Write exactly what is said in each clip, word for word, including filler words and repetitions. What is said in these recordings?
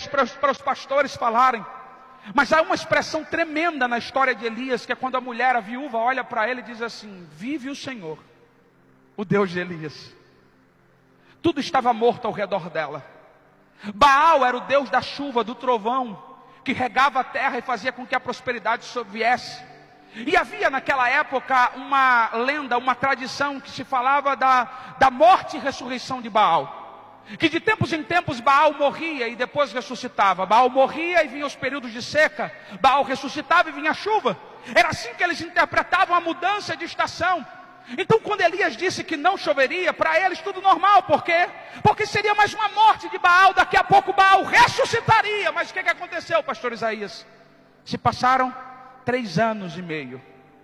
para os, para os pastores falarem. Mas há uma expressão tremenda na história de Elias, que é quando a mulher, a viúva, olha para ele e diz assim: vive o Senhor, o Deus de Elias. Tudo estava morto ao redor dela. Baal era o Deus da chuva, do trovão, que regava a terra e fazia com que a prosperidade viesse. E havia naquela época uma lenda, uma tradição que se falava da, da morte e ressurreição de Baal. Que de tempos em tempos Baal morria e depois ressuscitava. Baal morria e vinha os períodos de seca. Baal ressuscitava e vinha a chuva. Era assim que eles interpretavam a mudança de estação. Então quando Elias disse que não choveria, para eles tudo normal. Por quê? Porque seria mais uma morte de Baal. Daqui a pouco Baal ressuscitaria. Mas o que, que aconteceu, pastor Isaías? Se passaram três anos e meio.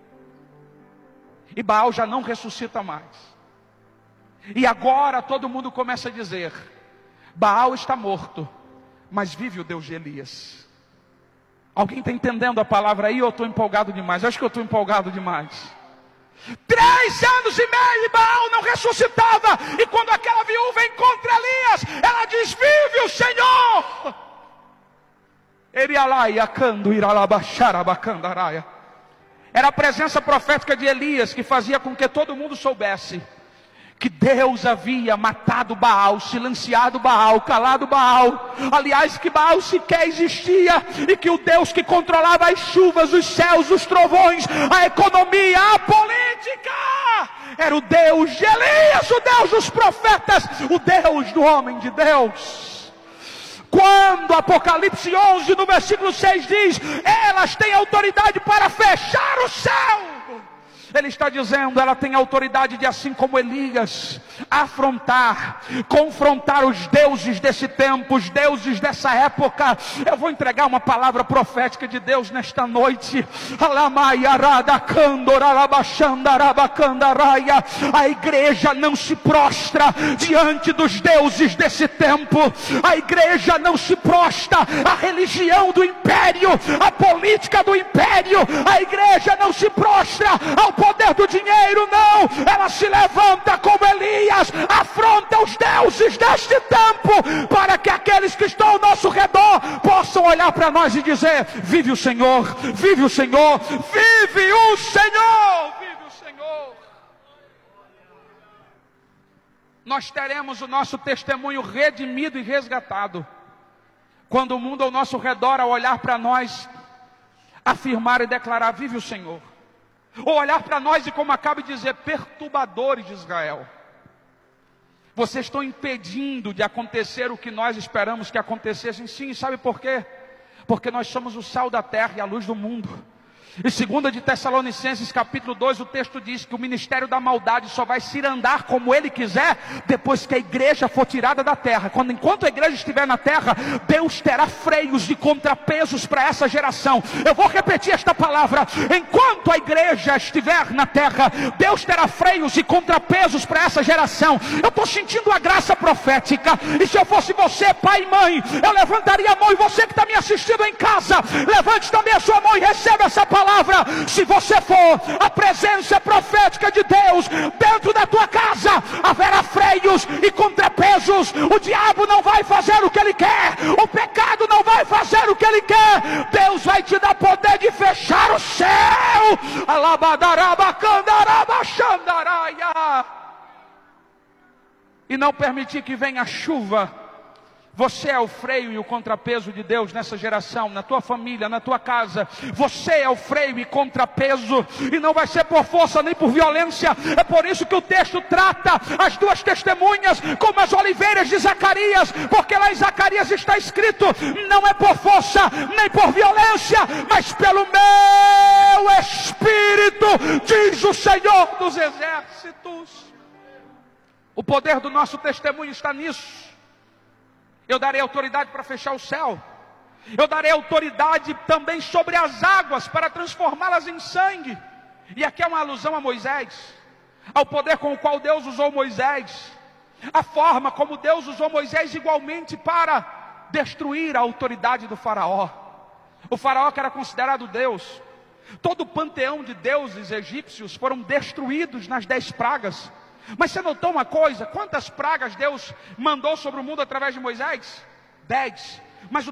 E Baal já não ressuscita mais. E agora todo mundo começa a dizer: Baal está morto, mas vive o Deus de Elias. Alguém está entendendo a palavra aí ou eu estou empolgado demais? Eu acho que eu estou empolgado demais. Três anos e meio e Baal não ressuscitava. E quando aquela viúva encontra Elias, ela diz: vive o Senhor. Era a presença profética de Elias que fazia com que todo mundo soubesse que Deus havia matado Baal, silenciado Baal, calado Baal. Aliás, que Baal sequer existia. E que o Deus que controlava as chuvas, os céus, os trovões, a economia, a política, era o Deus de Elias, o Deus dos profetas, o Deus do homem de Deus. Quando Apocalipse onze, no versículo seis diz: elas têm autoridade para fechar o céu. Ele está dizendo, ela tem autoridade de, assim como Elias, afrontar, confrontar os deuses desse tempo, os deuses dessa época. Eu vou entregar uma palavra profética de Deus nesta noite. A igreja não se prostra diante dos deuses desse tempo. A igreja não se prostra à religião do império, à política do império. A igreja não se prostra ao poder do dinheiro, não. Ela se levanta como Elias, afronta os deuses deste tempo, para que aqueles que estão ao nosso redor possam olhar para nós e dizer: vive o Senhor, vive o Senhor, vive o Senhor, vive o Senhor. Nós teremos o nosso testemunho redimido e resgatado quando o mundo ao nosso redor, ao olhar para nós, afirmar e declarar: vive o Senhor. Ou olhar para nós e, como acaba de dizer, perturbadores de Israel, vocês estão impedindo de acontecer o que nós esperamos que acontecesse. Sim, sabe por quê? Porque nós somos o sal da terra e a luz do mundo. Em segunda de Tessalonicenses capítulo dois, o texto diz que o ministério da maldade só vai se andar como ele quiser depois que a igreja for tirada da terra. Quando, enquanto a igreja estiver na terra, Deus terá freios e contrapesos para essa geração. Eu vou repetir esta palavra: enquanto a igreja estiver na terra, Deus terá freios e contrapesos para essa geração. Eu estou sentindo a graça profética. E se eu fosse você, pai e mãe, eu levantaria a mão. E você que está me assistindo em casa, levante também a sua mão e receba essa palavra. Se você for a presença profética de Deus dentro da tua casa, haverá freios e contrapesos. O diabo não vai fazer o que ele quer, o pecado não vai fazer o que ele quer. Deus vai te dar poder de fechar o céu e não permitir que venha a chuva. Você é o freio e o contrapeso de Deus nessa geração, na tua família, na tua casa. Você é o freio e contrapeso, e não vai ser por força nem por violência. É por isso que o texto trata as duas testemunhas como as oliveiras de Zacarias, porque lá em Zacarias está escrito: não é por força nem por violência, mas pelo meu Espírito, diz o Senhor dos Exércitos. O poder do nosso testemunho está nisso. Eu darei autoridade para fechar o céu. Eu darei autoridade também sobre as águas para transformá-las em sangue. E aqui é uma alusão a Moisés, ao poder com o qual Deus usou Moisés, a forma como Deus usou Moisés igualmente para destruir a autoridade do faraó. O faraó, que era considerado Deus, todo o panteão de deuses egípcios foram destruídos nas dez pragas. Mas você notou uma coisa? Quantas pragas Deus mandou sobre o mundo através de Moisés? Dez. Mas o